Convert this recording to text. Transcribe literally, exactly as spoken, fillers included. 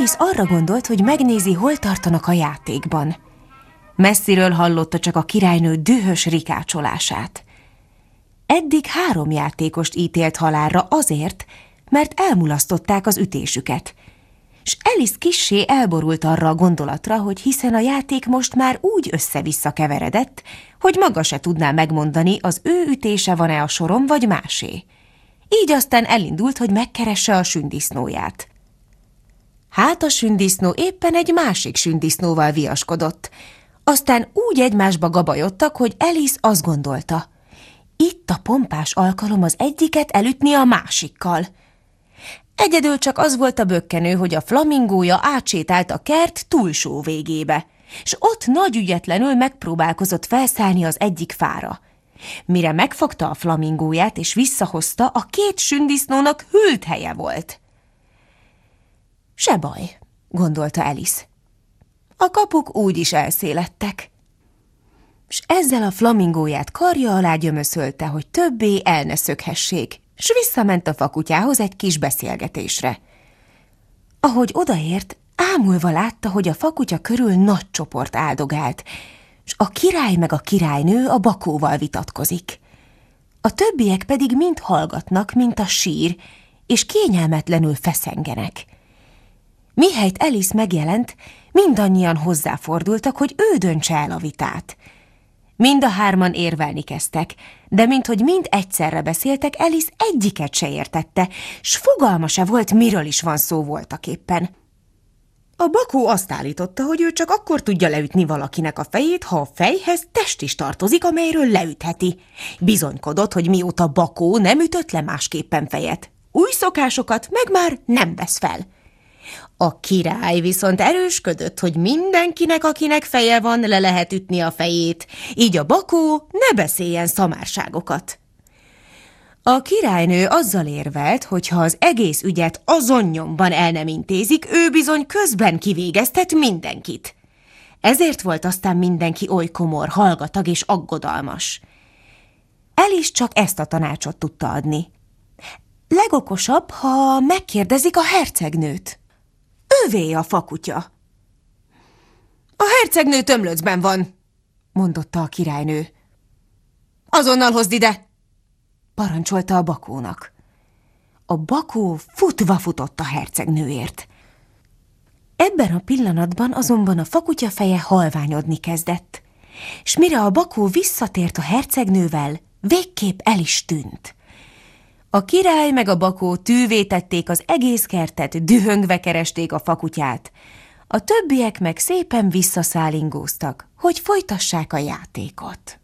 Alice arra gondolt, hogy megnézi, hol tartanak a játékban. Messziről hallotta csak a királynő dühös rikácsolását. Eddig három játékost ítélt halálra azért, mert elmulasztották az ütésüket, s Alice kissé elborult arra a gondolatra, hogy hiszen a játék most már úgy össze-vissza keveredett, hogy maga se tudná megmondani, az ő ütése van-e a soron vagy másé. Így aztán elindult, hogy megkeresse a sündisznóját. Hát a sündisznó éppen egy másik sündisznóval viaskodott. Aztán úgy egymásba gabajodtak, hogy Alice azt gondolta, itt a pompás alkalom az egyiket elütni a másikkal. Egyedül csak az volt a bökkenő, hogy a flamingója átsétált a kert túlsó végébe, s ott nagy ügyetlenül megpróbálkozott felszállni az egyik fára. Mire megfogta a flamingóját és visszahozta, a két sündisznónak hűlt helye volt. Se baj, gondolta Alice. A kapuk úgy is elszélettek. S ezzel a flamingóját karja alá gyömöszölte, hogy többé el ne szökhessék, s visszament a fakutyához egy kis beszélgetésre. Ahogy odaért, ámulva látta, hogy a fakutya körül nagy csoport áldogált, s a király meg a királynő a bakóval vitatkozik. A többiek pedig mind hallgatnak, mint a sír, és kényelmetlenül feszengenek. Mihelyt Alice megjelent, mindannyian hozzáfordultak, hogy ő döntse el a vitát. Mind a hárman érvelni kezdtek, de minthogy mind egyszerre beszéltek, Alice egyiket se értette, s fogalma se volt, miről is van szó voltaképpen. A bakó azt állította, hogy ő csak akkor tudja leütni valakinek a fejét, ha a fejhez test is tartozik, amelyről leütheti. Bizonykodott, hogy mióta bakó nem ütött le másképpen fejet. Új szokásokat meg már nem vesz fel. A király viszont erősködött, hogy mindenkinek, akinek feje van, le lehet ütni a fejét, így a bakó ne beszéljen szamárságokat. A királynő azzal érvelt, hogy ha az egész ügyet azon nyomban el nem intézik, ő bizony közben kivégeztet mindenkit. Ezért volt aztán mindenki oly komor, hallgatag és aggodalmas. Alice csak ezt a tanácsot tudta adni. Legokosabb, ha megkérdezik a hercegnőt. Ővé a fakutya. A hercegnő tömlöcben van, mondotta a királynő. Azonnal hozd ide, parancsolta a bakónak. A bakó futva futott a hercegnőért. Ebben a pillanatban azonban a fakutya feje halványodni kezdett, s mire a bakó visszatért a hercegnővel, végképp el is tűnt. A király meg a bakó tűvé tették az egész kertet, dühöngve keresték a fakutyát. A többiek meg szépen visszaszálingóztak, hogy folytassák a játékot.